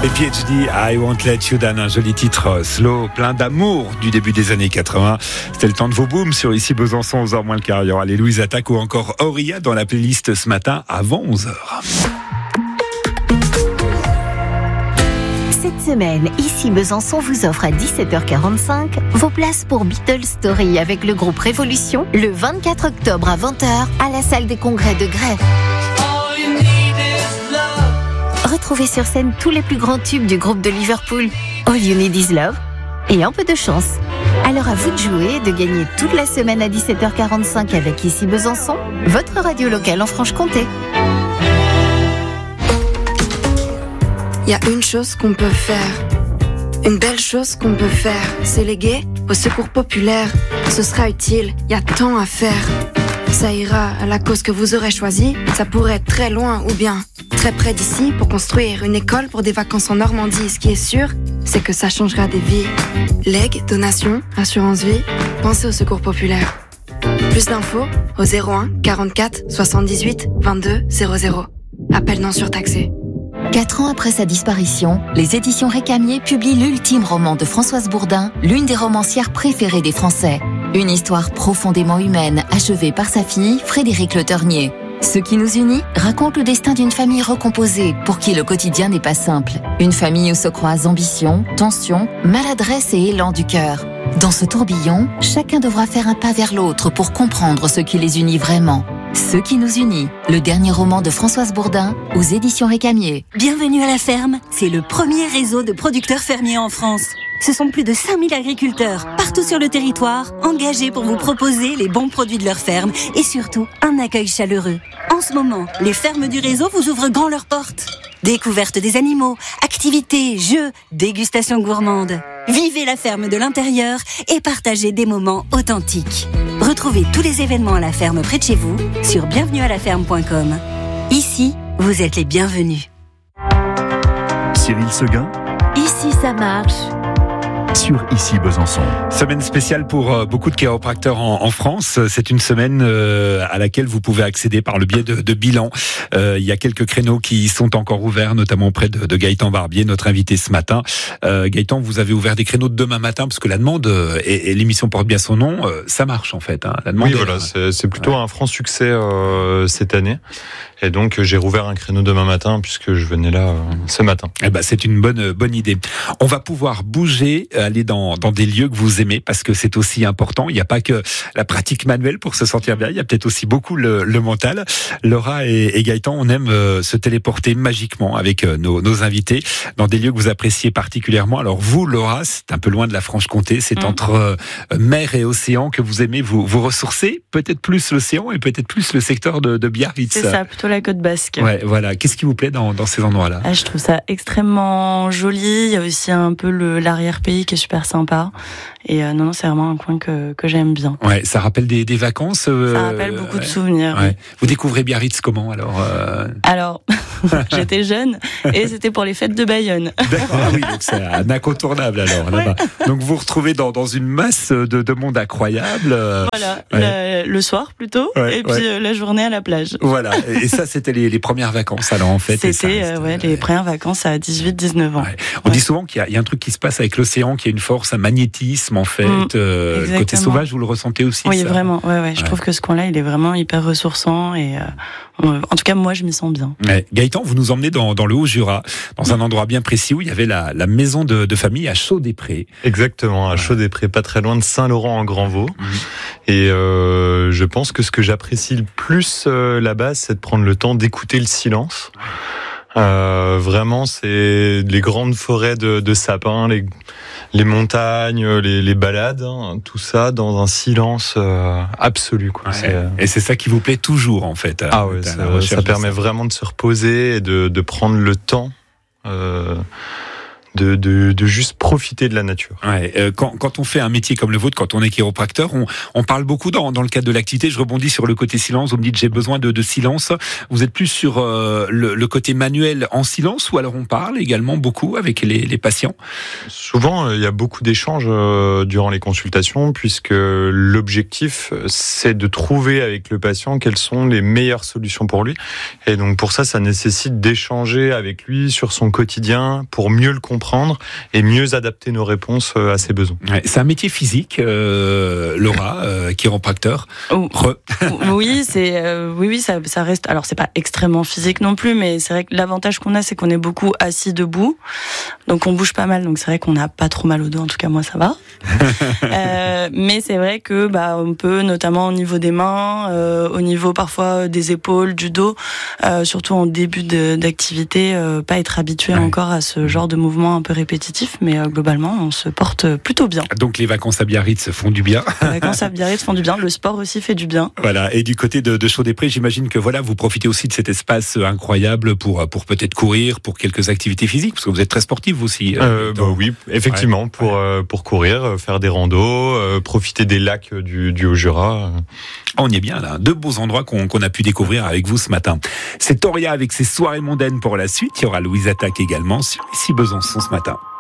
Et PhD, I Won't Let You Down, un joli titre slow, plein d'amour du début des années 80. C'était le temps de vos booms sur Ici Besançon, 11h moins le quart. Il y aura les Louise Attaque ou encore Auria dans la playlist ce matin avant 11h. Cette semaine, Ici Besançon vous offre à 17h45 vos places pour Beatles Story avec le groupe Révolution le 24 octobre à 20h à la salle des congrès de Grès. Retrouvez sur scène tous les plus grands tubes du groupe de Liverpool, All You Need Is Love, et un peu de chance. Alors à vous de jouer et de gagner toute la semaine à 17h45 avec Ici Besançon, votre radio locale en Franche-Comté. Il y a une chose qu'on peut faire, une belle chose qu'on peut faire, c'est léguer au secours populaire. Ce sera utile, il y a tant à faire. Ça ira à la cause que vous aurez choisie, ça pourrait être très loin ou bien très près d'ici pour construire une école pour des vacances en Normandie. Ce qui est sûr, c'est que ça changera des vies. Legs, donations, assurance vie, pensez au secours populaire. Plus d'infos au 01 44 78 22 00. Appel non surtaxé. 4 ans après sa disparition, les éditions Récamier publient l'ultime roman de Françoise Bourdin, l'une des romancières préférées des Français. Une histoire profondément humaine, achevée par sa fille, Frédérique Le Ternier. Ce qui nous unit raconte le destin d'une famille recomposée, pour qui le quotidien n'est pas simple. Une famille où se croisent ambition, tension, maladresse et élan du cœur. Dans ce tourbillon, chacun devra faire un pas vers l'autre pour comprendre ce qui les unit vraiment. Ce qui nous unit, le dernier roman de Françoise Bourdin aux éditions Récamier. Bienvenue à la ferme, c'est le premier réseau de producteurs fermiers en France. Ce sont plus de 5000 agriculteurs, partout sur le territoire, engagés pour vous proposer les bons produits de leur ferme et surtout un accueil chaleureux. En ce moment, les fermes du réseau vous ouvrent grand leurs portes. Découverte des animaux, activités, jeux, dégustations gourmandes. Vivez la ferme de l'intérieur et partagez des moments authentiques. Retrouvez tous les événements à la ferme près de chez vous sur bienvenuealaferme.com. Ici, vous êtes les bienvenus. Cyril Seguin. Ici ça marche. Sur Ici Besançon. Semaine spéciale pour beaucoup de chiropracteurs en France. C'est une semaine à laquelle vous pouvez accéder par le biais de bilans. Il y a quelques créneaux qui sont encore ouverts, notamment auprès de Gaëtan Barbier, notre invité ce matin. Gaëtan, vous avez ouvert des créneaux de demain matin parce que la demande, et l'émission porte bien son nom, ça marche en fait. Hein. La demande oui, voilà, c'est plutôt un franc succès cette année. Et donc j'ai rouvert un créneau demain matin puisque je venais là ce matin. Eh ben, c'est une bonne idée. On va pouvoir bouger, aller dans des lieux que vous aimez parce que c'est aussi important. Il n'y a pas que la pratique manuelle pour se sentir bien. Il y a peut-être aussi beaucoup le mental. Laura et Gaëtan, on aime se téléporter magiquement avec nos invités dans des lieux que vous appréciez particulièrement. Alors vous, Laura, c'est un peu loin de la Franche-Comté. C'est entre mer et océan que vous aimez vous ressourcer. Peut-être plus l'océan et peut-être plus le secteur de Biarritz. C'est ça, plutôt la côte basque. Ouais, voilà. Qu'est-ce qui vous plaît dans ces endroits-là ? Je trouve ça extrêmement joli. Il y a aussi un peu l'arrière-pays qui est super sympa. Et non, c'est vraiment un coin que j'aime bien. Ouais, ça rappelle des vacances. Ça rappelle beaucoup de souvenirs. Ouais. Vous découvrez Biarritz comment Alors, j'étais jeune et c'était pour les fêtes de Bayonne. D'accord, oui, donc c'est un incontournable alors là-bas. Donc vous retrouvez dans une masse de monde incroyable. Voilà, le soir plutôt, et puis la journée à la plage. Voilà, et ça c'était les premières vacances alors en fait. C'était les premières vacances à 18-19 ans. Ouais. On dit souvent qu'il y a un truc qui se passe avec l'océan, qui a une force, un magnétisme en fait. Le côté sauvage, vous le ressentez aussi? Oui, ça vraiment. Ouais. Je trouve que ce coin-là, il est vraiment hyper ressourçant et en tout cas, moi, je m'y sens bien. Ouais. Gaëtan, vous nous emmenez dans le Haut-Jura, dans un endroit bien précis où il y avait la maison de famille à Chaux-des-Prés. Exactement, à Chaux-des-Prés, pas très loin de Saint-Laurent-en-Grandvaux. Et je pense que ce que j'apprécie le plus là-bas, c'est de prendre le temps d'écouter le silence. Vraiment, c'est les grandes forêts de sapins, les montagnes, les balades, tout ça dans un silence absolu. Quoi. Ouais. Et c'est ça qui vous plaît toujours en fait. Ah ouais, ça permet vraiment de se reposer et de prendre le temps de juste profiter de la nature. Ouais, quand on fait un métier comme le vôtre, quand on est chiropracteur, on parle beaucoup dans le cadre de l'activité. Je rebondis sur le côté silence. Vous me dites j'ai besoin de silence. Vous êtes plus sur le côté manuel en silence, ou alors on parle également beaucoup avec les patients? Souvent, il y a beaucoup d'échanges durant les consultations, puisque l'objectif, c'est de trouver avec le patient quelles sont les meilleures solutions pour lui. Et donc pour ça nécessite d'échanger avec lui sur son quotidien pour mieux le comprendre et mieux adapter nos réponses à ses besoins. Ouais, c'est un métier physique, Laura, chiropracteur. Oui, ça reste. Alors c'est pas extrêmement physique non plus, mais c'est vrai que l'avantage qu'on a, c'est qu'on est beaucoup assis debout, donc on bouge pas mal. Donc c'est vrai qu'on n'a pas trop mal au dos. En tout cas, moi ça va. Mais c'est vrai que on peut, notamment au niveau des mains, au niveau parfois des épaules, du dos, surtout en début d'activité, pas être habitué encore à ce genre de mouvement un peu répétitif, mais globalement on se porte plutôt bien. Donc les vacances à Biarritz font du bien. Les vacances à Biarritz font du bien, le sport aussi fait du bien. Voilà, et du côté de Chaudet-Pré, j'imagine que vous profitez aussi de cet espace incroyable pour peut-être courir, pour quelques activités physiques, parce que vous êtes très sportif aussi. Oui, effectivement, pour courir, faire des randos, profiter des lacs du Haut-Jura. On y est bien là, deux beaux endroits qu'on a pu découvrir avec vous ce matin. C'est Toria avec ses soirées mondaines pour la suite. Il y aura Louise Attaque également sur Ici Besançon ce matin.